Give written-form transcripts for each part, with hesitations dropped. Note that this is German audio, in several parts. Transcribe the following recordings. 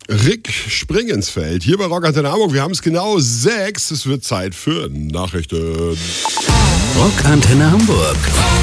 Rick Springensfeld hier bei Rock Antenne Hamburg. Wir haben es genau 6. Es wird Zeit für Nachrichten. Rock Antenne Hamburg.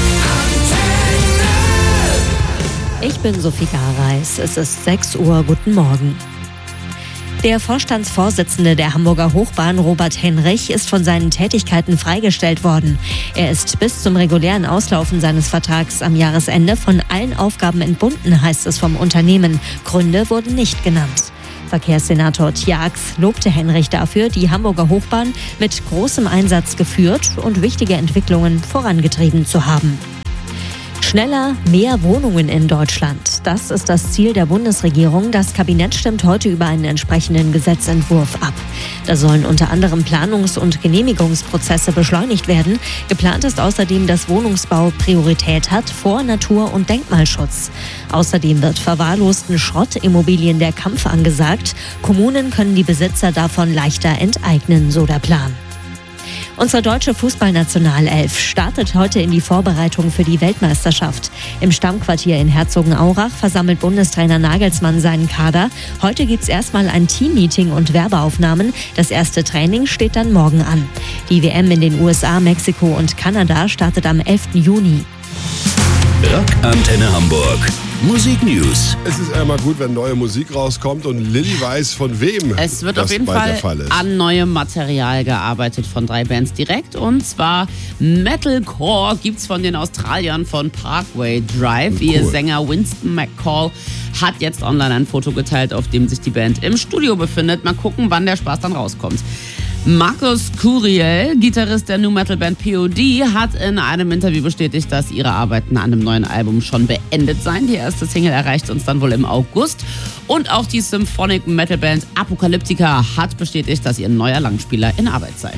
Ich bin Sophie Gareis. Es ist 6 Uhr. Guten Morgen. Der Vorstandsvorsitzende der Hamburger Hochbahn, Robert Henrich, ist von seinen Tätigkeiten freigestellt worden. Er ist bis zum regulären Auslaufen seines Vertrags am Jahresende von allen Aufgaben entbunden, heißt es vom Unternehmen. Gründe wurden nicht genannt. Verkehrssenator Tjax lobte Henrich dafür, die Hamburger Hochbahn mit großem Einsatz geführt und wichtige Entwicklungen vorangetrieben zu haben. Schneller, mehr Wohnungen in Deutschland. Das ist das Ziel der Bundesregierung. Das Kabinett stimmt heute über einen entsprechenden Gesetzentwurf ab. Da sollen unter anderem Planungs- und Genehmigungsprozesse beschleunigt werden. Geplant ist außerdem, dass Wohnungsbau Priorität hat vor Natur- und Denkmalschutz. Außerdem wird verwahrlosten Schrottimmobilien der Kampf angesagt. Kommunen können die Besitzer davon leichter enteignen, so der Plan. Unsere deutsche Fußballnationalelf startet heute in die Vorbereitung für die Weltmeisterschaft. Im Stammquartier in Herzogenaurach versammelt Bundestrainer Nagelsmann seinen Kader. Heute gibt's erstmal ein Teammeeting und Werbeaufnahmen. Das erste Training steht dann morgen an. Die WM in den USA, Mexiko und Kanada startet am 11. Juni. Rock Antenne Hamburg. Musik News. Es ist einmal gut, wenn neue Musik rauskommt und Lilly weiß, von wem es wird das auf jeden bald Fall der Fall ist. an neuem Material gearbeitet von 3 Bands direkt. Und zwar Metalcore gibt's von den Australiern von Parkway Drive. Cool. Ihr Sänger Winston McCall hat jetzt online ein Foto geteilt, auf dem sich die Band im Studio befindet. Mal gucken, wann der Spaß dann rauskommt. Markus Curiel, Gitarrist der New Metal Band POD, hat in einem Interview bestätigt, dass ihre Arbeiten an einem neuen Album schon beendet seien. Die erste Single erreicht uns dann wohl im August. Und auch die Symphonic Metal Band Apocalyptica hat bestätigt, dass ihr neuer Langspieler in Arbeit sei.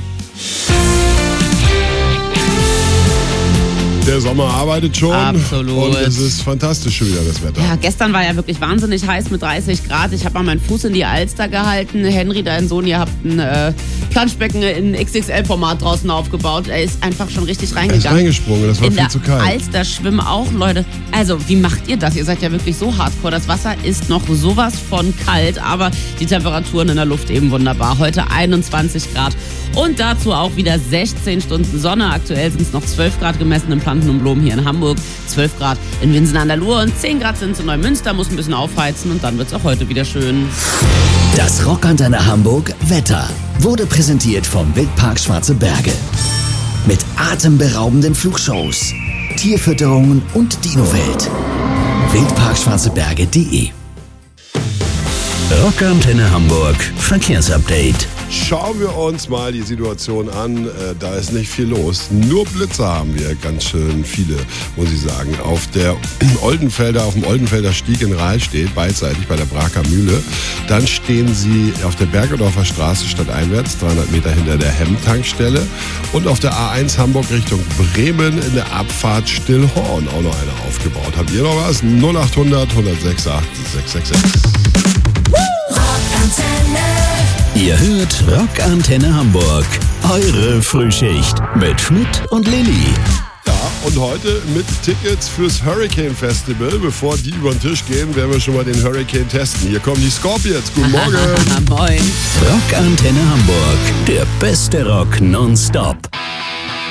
Der Sommer arbeitet schon. Absolut. Und es ist fantastisch schon wieder, das Wetter. Ja, gestern war ja wirklich wahnsinnig heiß mit 30 Grad. Ich habe mal meinen Fuß in die Alster gehalten. Henry, dein Sohn, ihr habt ein Planschbecken in XXL-Format draußen aufgebaut. Er ist einfach schon richtig reingegangen. Er ist reingesprungen, das war in viel zu kalt. In der Alster schwimmen auch Leute. Also, wie macht ihr das? Ihr seid ja wirklich so hardcore. Das Wasser ist noch sowas von kalt, aber die Temperaturen in der Luft eben wunderbar. Heute 21 Grad und dazu auch wieder 16 Stunden Sonne. Aktuell sind es noch 12 Grad gemessen in Planten und Blom hier in Hamburg, 12 Grad in Winsen an der Luhr und 10 Grad sind es in Neumünster. Muss ein bisschen aufheizen und dann wird es auch heute wieder schön. Das Rock Antenne Hamburg Wetter wurde präsentiert vom Wildpark Schwarze Berge. Mit atemberaubenden Flugshows, Tierfütterungen und Dinowelt. Wildparkschwarzeberge.de. Rock Antenne Hamburg Verkehrsupdate. Schauen wir uns mal die Situation an. Da ist nicht viel los. Nur Blitzer haben wir, ganz schön viele, muss ich sagen. Auf dem Oldenfelder Stieg in Rahlstedt, beidseitig bei der Braker Mühle. Dann stehen sie auf der Bergedorfer Straße stadteinwärts, 300 Meter hinter der Hemm-Tankstelle. Und auf der A1 Hamburg Richtung Bremen in der Abfahrt Stillhorn auch noch eine aufgebaut. Habt ihr noch was? 0800 106 8666. Ihr hört Rock Antenne Hamburg. Eure Frühschicht mit Schmidt und Lilly. Ja, und heute mit Tickets fürs Hurricane Festival. Bevor die über den Tisch gehen, werden wir schon mal den Hurricane testen. Hier kommen die Scorpions. Guten Morgen. Moin. Rock Antenne Hamburg. Der beste Rock nonstop.